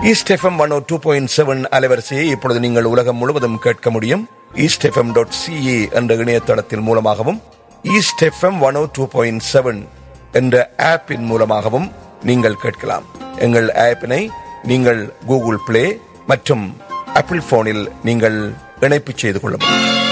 East FM 102.7 அலைவரிசையை இப்பொழுது நீங்கள் உலகம் முழுவதும் கேட்க முடியும். eastfm.ca என்ற இணையதளத்தின் மூலமாகவும் ஈஸ்ட் எஃப்எம் 102.7 என்ற ஆப்பின் மூலமாகவும் நீங்கள் கேட்கலாம். எங்கள் ஆப்பினை நீங்கள் கூகுள் பிளே மற்றும் ஆப்பிள் போனில் நீங்கள் இணைப்பு செய்து கொள்ள முடியும்.